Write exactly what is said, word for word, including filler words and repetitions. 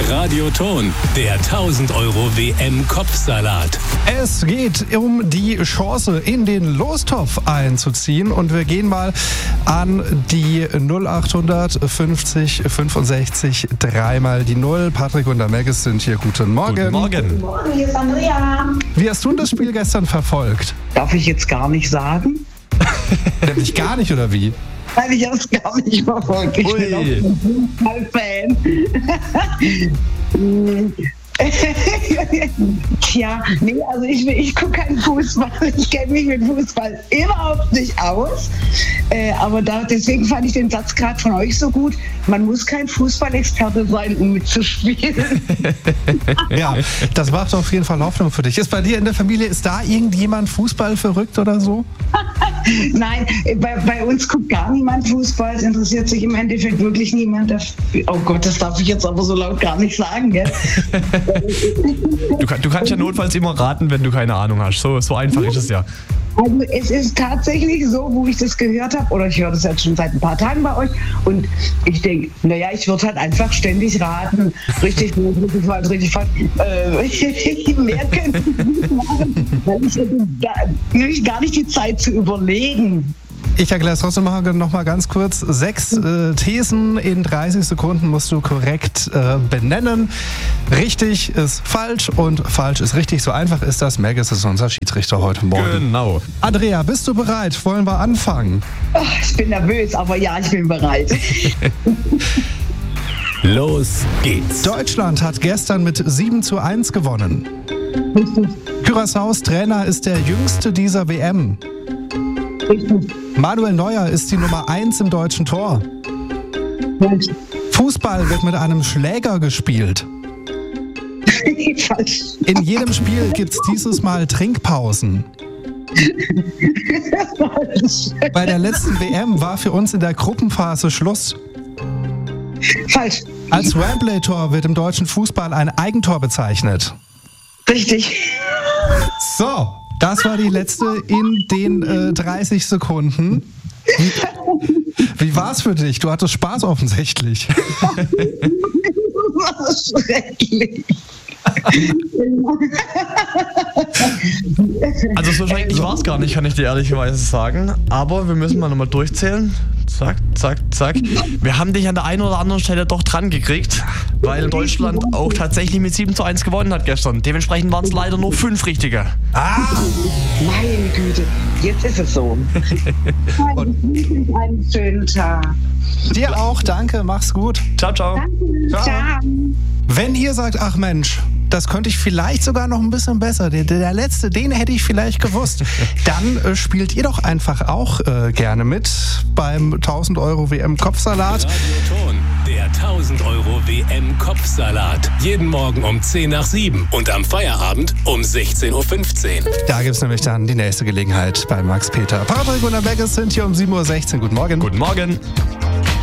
Radioton, der tausend Euro W M-Kopfsalat. Es geht um die Chance, in den Lostopf einzuziehen. Und wir gehen mal an die null acht fünfzig fünfundsechzig dreimal die Null. Patrick und der Megis sind hier. Guten Morgen. Guten Morgen. Guten Morgen, hier ist Andrea. Wie hast du das Spiel gestern verfolgt? Darf ich jetzt gar nicht sagen? Nämlich gar nicht, oder wie? Nein, ich habe es gar nicht verfolgt. Ich Ui. bin auch ein Fußballfan. Tja, nee, also ich, ich gucke keinen Fußball. Ich kenne mich mit Fußball überhaupt nicht aus. Äh, aber da, deswegen fand ich den Satz gerade von euch so gut. Man muss kein Fußballexperte sein, um mitzuspielen. Ja, das macht auf jeden Fall Hoffnung für dich. Ist bei dir in der Familie, ist da irgendjemand Fußball verrückt oder so? Nein, bei, bei uns guckt gar niemand Fußball. Es interessiert sich im Endeffekt wirklich niemand dafür. Oh Gott, das darf ich jetzt aber so laut gar nicht sagen, gell? Du, kann, du kannst ja notfalls immer raten, wenn du keine Ahnung hast. So, so einfach ist es ja. Also es ist tatsächlich so, wo ich das gehört habe, oder ich höre das jetzt schon seit ein paar Tagen bei euch, und ich denke, naja, ich würde halt einfach ständig raten. Richtig gut, richtig falsch, richtig falsch. Äh, mehr könnte ich nicht machen, weil ich hätte da, nämlich gar nicht die Zeit zu überlegen. Ich erkläre es trotzdem noch mal ganz kurz. Sechs äh, Thesen in dreißig Sekunden musst du korrekt äh, benennen. Richtig ist falsch und falsch ist richtig. So einfach ist das. Megis ist unser Schiedsrichter heute Morgen. Genau. Andrea, bist du bereit? Wollen wir anfangen? Oh, ich bin nervös, aber ja, ich bin bereit. Los geht's. Deutschland hat gestern mit sieben zu eins gewonnen. Curaçaos Trainer ist der jüngste dieser W M. Manuel Neuer ist die Nummer eins im deutschen Tor. Fußball wird mit einem Schläger gespielt. Falsch. In jedem Spiel gibt es dieses Mal Trinkpausen. Falsch. Bei der letzten W M war für uns in der Gruppenphase Schluss. Falsch. Als Wembley-Tor wird im deutschen Fußball ein Eigentor bezeichnet. Richtig. So, das war die letzte in den äh, dreißig Sekunden. Wie, wie war's für dich? Du hattest Spaß offensichtlich. Das war schrecklich. Also so schrecklich war es gar nicht, kann ich dir ehrlicherweise sagen. Aber wir müssen mal nochmal durchzählen. Zack, zack, zack. Wir haben dich an der einen oder anderen Stelle doch dran gekriegt, weil Deutschland auch tatsächlich mit sieben zu eins gewonnen hat gestern. Dementsprechend waren es leider nur fünf richtige. Ah! Meine Güte, jetzt ist es so. Einen schönen Tag. Dir auch, danke, mach's gut. Ciao, ciao. Ciao. Ciao. Wenn ihr sagt, ach Mensch, das könnte ich vielleicht sogar noch ein bisschen besser, der, der letzte, den hätte ich vielleicht gewusst, dann äh, spielt ihr doch einfach auch äh, gerne mit beim tausend Euro W M-Kopfsalat. Radioton, der tausend Euro W M-Kopfsalat. Jeden Morgen um zehn nach sieben und am Feierabend um sechzehn Uhr fünfzehn. Da gibt's nämlich dann die nächste Gelegenheit bei Max Peter. Patrick und der Megis sind hier um sieben Uhr sechzehn. Guten Morgen. Guten Morgen.